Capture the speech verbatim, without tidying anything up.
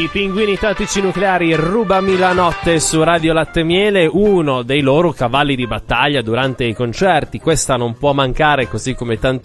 Pinguini Tattici Nucleari, Rubami la notte su Radio Latte Miele, uno dei loro cavalli di battaglia durante i concerti. Questa non può mancare, così come tante